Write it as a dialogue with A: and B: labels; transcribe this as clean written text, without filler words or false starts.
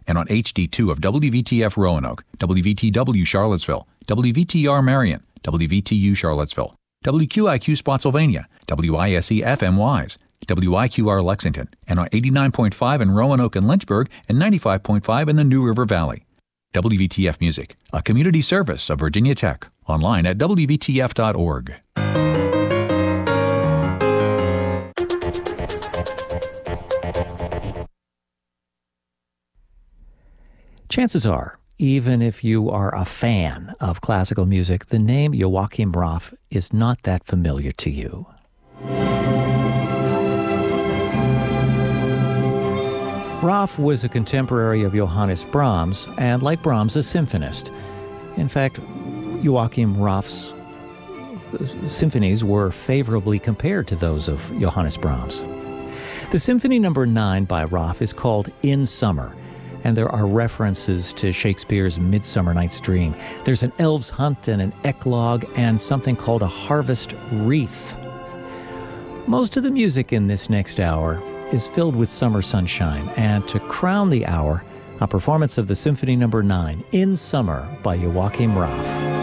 A: and on HD2 of WVTF Roanoke, WVTW Charlottesville, WVTR Marion, WVTU Charlottesville, WQIQ Spotsylvania, WISE FM Wise, WIQR Lexington, and on 89.5 in Roanoke and Lynchburg and 95.5 in the New River Valley. WVTF Music, a community service of Virginia Tech, online at WVTF.org.
B: Chances are, even if you are a fan of classical music, the name Joachim Raff is not that familiar to you. Raff was a contemporary of Johannes Brahms, and like Brahms, a symphonist. In fact, Joachim Raff's symphonies were favorably compared to those of Johannes Brahms. The Symphony No. 9 by Raff is called In Summer, and there are references to Shakespeare's Midsummer Night's Dream. There's an elf's hunt and an eclogue and something called a harvest wreath. Most of the music in this next hour is filled with summer sunshine, and to crown the hour, a performance of the Symphony No. 9, In Summer by Joachim Raff.